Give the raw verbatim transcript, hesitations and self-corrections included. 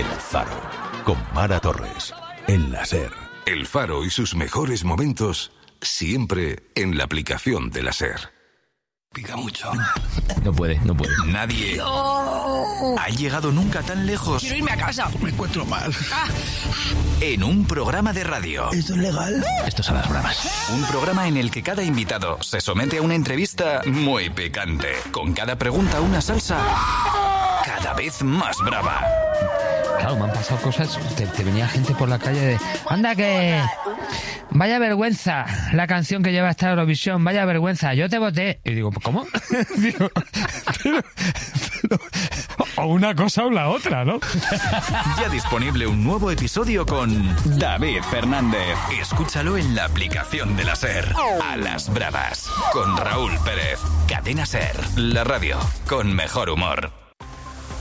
El Faro, con Mara Torres, en la SER. El Faro y sus mejores momentos, siempre en la aplicación de la SER. Pica mucho. No puede, no puede. Nadie no. ha llegado nunca tan lejos. Quiero irme a casa. Me encuentro mal. Ah. En un programa de radio. ¿Esto es legal? Esto es a las bravas. Un programa en el que cada invitado se somete a una entrevista muy picante. Con cada pregunta una salsa cada vez más brava. Claro, me han pasado cosas. Te, te venía gente por la calle de... ¡Anda que... Vaya vergüenza la canción que lleva esta Eurovisión, vaya vergüenza, yo te voté. Y digo, ¿cómo? digo, pero, pero, o una cosa o la otra, ¿no? Ya disponible un nuevo episodio con David Fernández. Escúchalo en la aplicación de la SER. A las bravas, con Raúl Pérez. Cadena SER, la radio con mejor humor.